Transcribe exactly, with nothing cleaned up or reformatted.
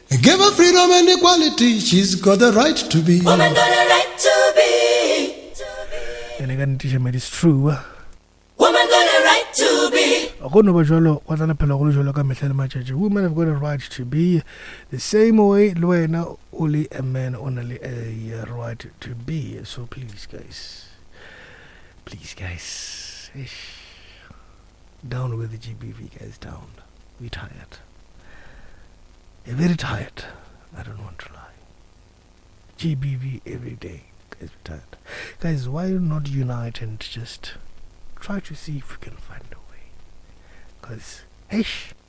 Give her freedom and equality, she's got the right to be. Woman got a right to be. And again, teacher made it true. Woman got a right to be. Women have got a right to be the same way Luena only a man only a right to be. So please guys, please guys, ish. Down with the G B V guys, down. We tired. We're very tired. I don't want to lie. G B V every day. Guys, we're tired. Guys, why not unite and just try to see if we can find a way? Because, hey,